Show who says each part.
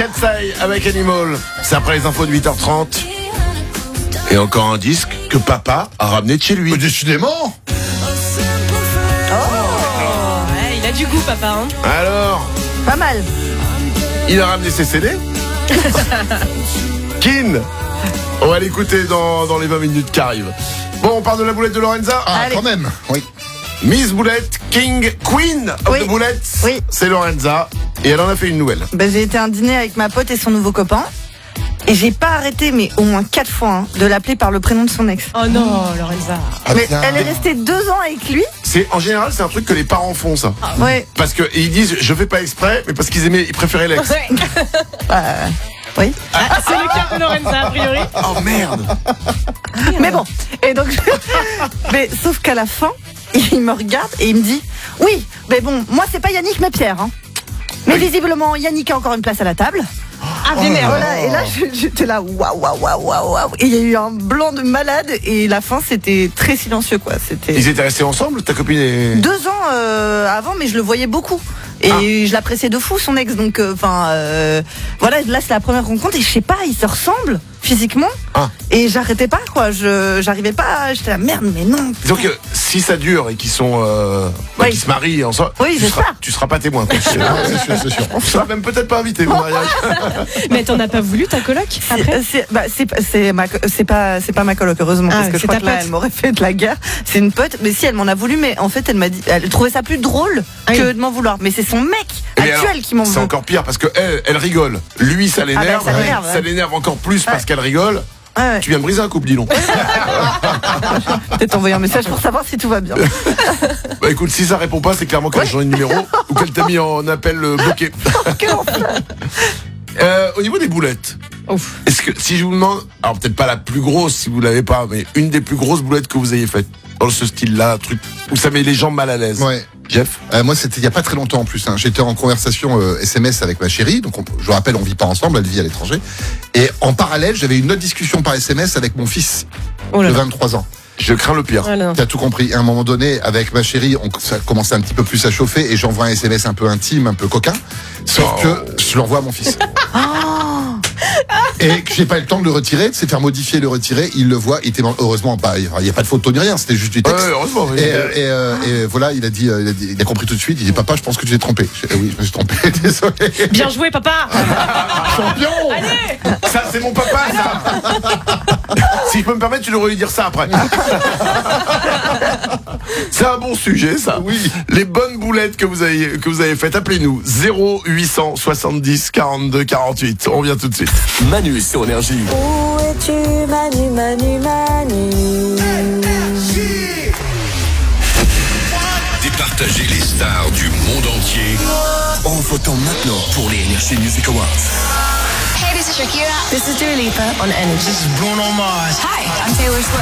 Speaker 1: Katsai avec Animal. C'est après les infos de 8h30. Et encore un disque que papa a ramené de chez lui.
Speaker 2: Décidément.
Speaker 3: Ouais, il a du goût, papa. Hein.
Speaker 1: Alors,
Speaker 4: Pas mal.
Speaker 1: il a ramené ses CD. Kin. On va l'écouter dans les 20 minutes qui arrivent. Bon, on parle de la boulette de Lorenza.
Speaker 2: Ah,
Speaker 4: Allez.
Speaker 2: quand même. Oui.
Speaker 1: Miss Boulette, King, Queen of
Speaker 4: Oui.
Speaker 1: the Boulettes.
Speaker 4: Oui.
Speaker 1: C'est Lorenza. Et elle en a fait une nouvelle.
Speaker 4: J'ai été à un dîner avec ma pote et son nouveau copain. Et j'ai pas arrêté, mais au moins 4 fois, de l'appeler par le prénom de son ex.
Speaker 3: Oh non, Lorenza.
Speaker 4: Mais
Speaker 2: bien.
Speaker 4: elle est restée 2 ans avec lui.
Speaker 1: En général, c'est un truc que les parents font, ça.
Speaker 4: Ouais.
Speaker 1: Parce qu'ils disent, je fais pas exprès, mais parce ils préféraient l'ex.
Speaker 3: Ouais.
Speaker 4: Oui.
Speaker 3: Ah, c'est le cas de Lorenza, a priori.
Speaker 1: Oh merde.
Speaker 4: Mais bon. Et donc, mais sauf qu'à la fin, il me regarde et il me dit, oui, mais bon, moi c'est pas Yannick mais Pierre. Hein. Mais visiblement, Yannick a encore une place à la table.
Speaker 3: Ah, vénère.
Speaker 4: Voilà, et là j'étais là, waouh. Et il y a eu un blanc de malade et la fin c'était très silencieux quoi. C'était
Speaker 1: Ils étaient restés ensemble, ta copine et...
Speaker 4: 2 ans avant, mais je le voyais beaucoup. Et je l'appréciais de fou son ex, donc voilà, là c'est la première rencontre et je sais pas, ils se ressemblent physiquement et j'arrêtais pas quoi, j'arrivais pas, j'étais là merde mais non.
Speaker 1: Donc si ça dure et qu'ils sont
Speaker 4: Oui.
Speaker 1: qu'ils se marient ensemble,
Speaker 4: Oui, j'espère.
Speaker 1: tu seras pas témoin. quoi.
Speaker 2: C'est sûr.
Speaker 1: Tu seras même peut-être pas invité au mariage.
Speaker 3: Mais t'en as pas voulu, ta coloc, après?
Speaker 4: C'est pas ma coloc heureusement
Speaker 3: Ah,
Speaker 4: parce que je
Speaker 3: c'est
Speaker 4: crois
Speaker 3: ta
Speaker 4: que là
Speaker 3: pote.
Speaker 4: elle m'aurait fait de la guerre. C'est une pote, mais si elle m'en a voulu, mais en fait elle m'a dit, elle trouvait ça plus drôle que de m'en vouloir. Mais c'est son mec
Speaker 1: Mais
Speaker 4: actuel
Speaker 1: alors,
Speaker 4: qui m'en
Speaker 1: c'est
Speaker 4: veut.
Speaker 1: encore pire parce que elle rigole. Lui, ça l'énerve.
Speaker 4: ça l'énerve,
Speaker 1: Ça
Speaker 4: ouais.
Speaker 1: l'énerve encore plus parce qu'elle rigole.
Speaker 4: Ouais.
Speaker 1: Tu viens de briser un couple, dis donc.
Speaker 4: Peut-être envoyer un message pour savoir si tout va bien.
Speaker 1: Bah écoute, si ça répond pas, c'est clairement qu'elle a changé de numéro ou qu'elle t'a mis en appel bloqué. Au niveau des boulettes,
Speaker 3: Ouf.
Speaker 1: est-ce que si je vous demande, alors peut-être pas la plus grosse si vous l'avez pas, mais une des plus grosses boulettes que vous ayez faites dans ce style-là, un truc où ça met les gens mal à l'aise.
Speaker 2: Ouais.
Speaker 1: Jeff.
Speaker 2: Moi, c'était il y a pas très longtemps en plus. Hein. J'étais en conversation SMS avec ma chérie. Donc, je vous rappelle, on vit pas ensemble, elle vit à l'étranger. Et en parallèle, j'avais une autre discussion par SMS avec mon fils
Speaker 3: Oh là
Speaker 2: de
Speaker 3: là.
Speaker 2: 23 ans.
Speaker 1: Je crains le pire.
Speaker 3: Oh là là.
Speaker 2: T'as tout compris. Et à un moment donné, avec ma chérie, ça commençait un petit peu plus à chauffer et j'envoie un SMS un peu intime, un peu coquin. Sauf que je l'envoie à mon fils. Et que j'ai pas eu le temps de le retirer, de se faire modifier, le retirer. Il le voit, il était heureusement pas, il y a pas de photo ni rien, c'était juste du texte.
Speaker 1: Ouais, heureusement. Oui.
Speaker 2: Et voilà, il a compris tout de suite. Il dit papa, je pense que tu t'es trompé. Oui, je me suis trompé. Désolé.
Speaker 3: Bien joué, papa.
Speaker 2: Champion.
Speaker 3: Allez.
Speaker 1: Ça, c'est mon papa, ça. Si je peux me permettre, tu devrais lui dire ça après. C'est un bon sujet, ça.
Speaker 2: Oui.
Speaker 1: Les bonnes boulettes que vous avez faites, appelez-nous 0870 42 48. On revient tout de suite.
Speaker 5: Manu sur Énergie.
Speaker 6: Où es-tu, Manu, Manu, Manu?
Speaker 5: Départager les stars du monde entier en votant maintenant pour les Energy Music Awards.
Speaker 6: Hey, this is Shakira.
Speaker 7: This is Dua Lipa on Energy.
Speaker 8: Bruno Mars.
Speaker 6: Hi, I'm Taylor Swift.